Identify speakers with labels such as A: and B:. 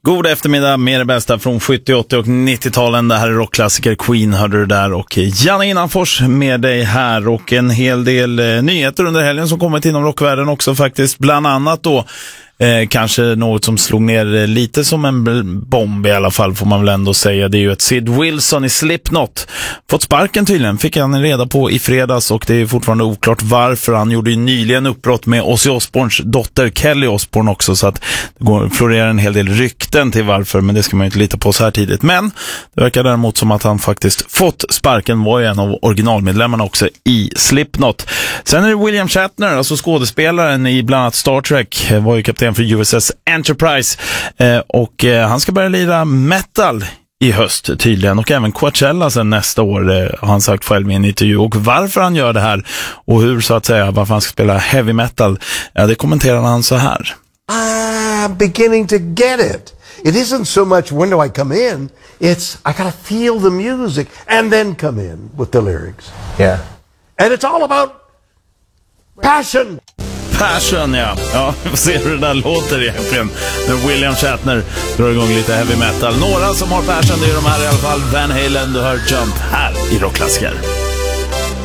A: God eftermiddag med det bästa från 70-, 80- och 90-talen. Det här är rockklassiker. Queen hörde du där, och Janne Innanfors med dig här, och en hel del nyheter under helgen som kommit inom rockvärlden också faktiskt. Bland annat då kanske något som slog ner lite som en bomb i alla fall, får man väl ändå säga. Det är ju att Sid Wilson i Slipknot fått sparken tydligen, fick han reda på i fredags, och det är fortfarande oklart varför. Han gjorde ju nyligen uppbrott med Ozzy Osbournes dotter Kelly Osbourne också, så att det florerar en hel del rykten till varför, men det ska man ju inte lita på så här tidigt. Men det verkar däremot som att han faktiskt fått sparken, var ju en av originalmedlemmarna också i Slipknot. Sen är det William Shatner, alltså skådespelaren i bland annat Star Trek, var ju kapten för USS Enterprise, och han ska börja lira metal i höst tydligen, och även Coachella sen nästa år, har han sagt själv i en intervju. Och varför han gör det här och hur, så att säga, varför han ska spela heavy metal, det kommenterar han så här.
B: I'm beginning to get it. It isn't so much when do I come in, it's I gotta feel the music and then come in with the lyrics.
C: Yeah.
B: And it's all about passion.
A: Passion, ja. Ja, vi får se hur det där låter egentligen när William Shatner drar igång lite heavy metal. Några som har passion, det är de här i alla fall. Van Halen, du hör Jump här i rockklassiker.